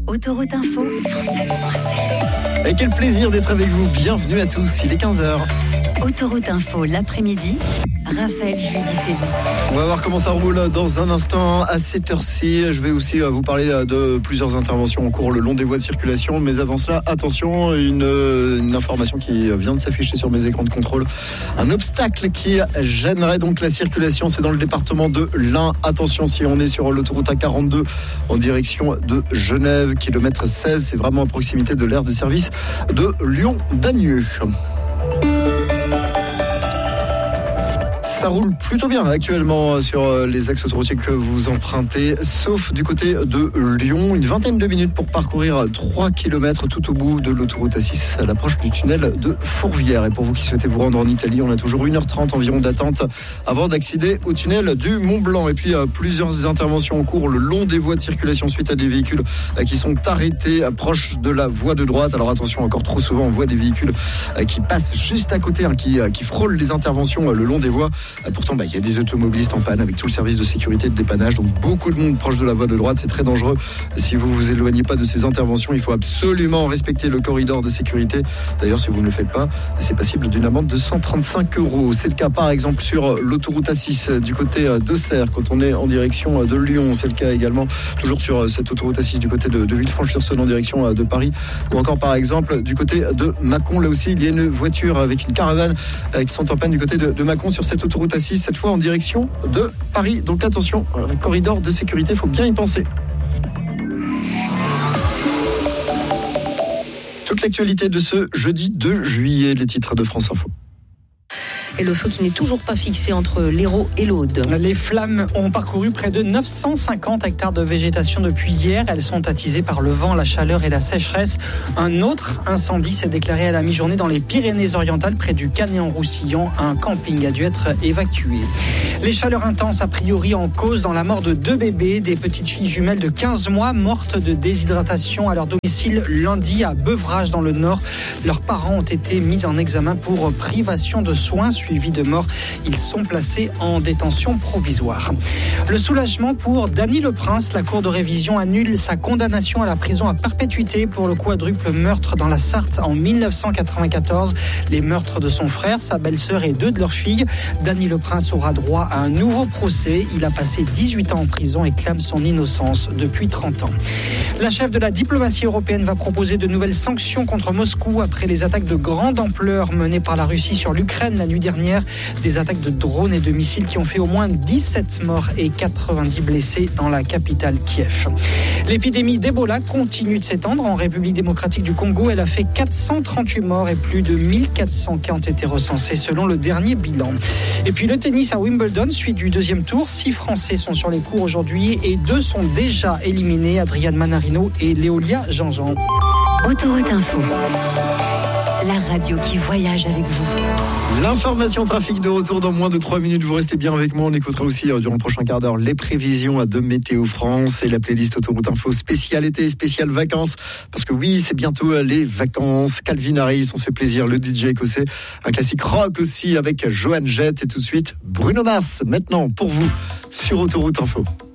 Autoroute Info 107.7. Et quel plaisir d'être avec vous. Bienvenue à tous. Il est 15h. Autoroute Info l'après-midi. Raphaël Judicelli. On va voir comment ça roule dans un instant. À cette heure-ci, je vais aussi vous parler de plusieurs interventions en cours le long des voies de circulation. Mais avant cela, attention, une information qui vient de s'afficher sur mes écrans de contrôle. Un obstacle qui gênerait donc la circulation, c'est dans le département de l'Ain. Attention, si on est sur l'autoroute A42 en direction de Genève, kilomètre 16, c'est vraiment à proximité de l'aire de service de Lyon-Dagneux. Ça roule plutôt bien actuellement sur les axes autoroutiers que vous empruntez, sauf du côté de Lyon. Une vingtaine de minutes pour parcourir 3 km tout au bout de l'autoroute A6 à l'approche du tunnel de Fourvière. Et pour vous qui souhaitez vous rendre en Italie, on a toujours 1h30 environ d'attente avant d'accéder au tunnel du Mont-Blanc. Et puis plusieurs interventions en cours le long des voies de circulation suite à des véhicules qui sont arrêtés proche de la voie de droite. Alors attention, encore trop souvent on voit des véhicules qui passent juste à côté, qui frôlent les interventions le long des voies. Pourtant, il y a des automobilistes en panne avec tout le service de sécurité et de dépannage. Donc, beaucoup de monde proche de la voie de droite. C'est très dangereux. Si vous vous éloignez pas de ces interventions, il faut absolument respecter le corridor de sécurité. D'ailleurs, si vous ne le faites pas, c'est passible d'une amende de 135 €. C'est le cas, par exemple, sur l'autoroute A6 du côté d'Auxerre, quand on est en direction de Lyon. C'est le cas également, toujours sur cette autoroute A6 du côté de Villefranche-sur-Saône en direction de Paris. Ou encore, par exemple, du côté de Mâcon. Là aussi, il y a une voiture avec une caravane qui sont en panne du côté de Mâcon sur cette autoroute A6. Cette fois en direction de Paris. Donc attention, corridor de sécurité, il faut bien y penser. Toute l'actualité de ce jeudi 2 juillet, les titres de France Info. Et le feu qui n'est toujours pas fixé entre l'Hérault et l'Aude. Les flammes ont parcouru près de 950 hectares de végétation depuis hier. Elles sont attisées par le vent, la chaleur et la sécheresse. Un autre incendie s'est déclaré à la mi-journée dans les Pyrénées-Orientales, près du Canet-en-Roussillon. Un camping a dû être évacué. Les chaleurs intenses, a priori en cause dans la mort de 2 bébés, des petites filles jumelles de 15 mois mortes de déshydratation à leur domicile lundi à Beuvrages dans le Nord. Leurs parents ont été mis en examen pour privation de soins suivi de mort. Ils sont placés en détention provisoire. Le soulagement pour Dany Le Prince. La Cour de révision annule sa condamnation à la prison à perpétuité pour le quadruple meurtre dans la Sarthe en 1994. Les meurtres de son frère, sa belle-sœur et 2 de leurs filles. Dany Le Prince aura droit à un nouveau procès. Il a passé 18 ans en prison et clame son innocence depuis 30 ans. La chef de la diplomatie européenne va proposer de nouvelles sanctions contre Moscou après les attaques de grande ampleur menées par la Russie sur l'Ukraine la nuit dernière. Des attaques de drones et de missiles qui ont fait au moins 17 morts et 90 blessés dans la capitale Kiev. L'épidémie d'Ebola continue de s'étendre en République démocratique du Congo. Elle a fait 438 morts et plus de 1400 cas ont été recensés selon le dernier bilan. Et puis le tennis à Wimbledon, suite du deuxième tour. 6 Français sont sur les cours aujourd'hui et 2 sont déjà éliminés. Adrian Manarino et Léolia Jean-Jean. Autoroute Info. La radio qui voyage avec vous. L'information trafic de retour dans moins de 3 minutes. Vous restez bien avec moi. On écoutera aussi durant le prochain quart d'heure les prévisions de Météo France et la playlist Autoroute Info spécial été, spécial vacances. Parce que oui, c'est bientôt les vacances. Calvin Harris, on se fait plaisir. Le DJ écossais. Un classique rock aussi avec Joan Jett. Et tout de suite, Bruno Mars. Maintenant, pour vous, sur Autoroute Info.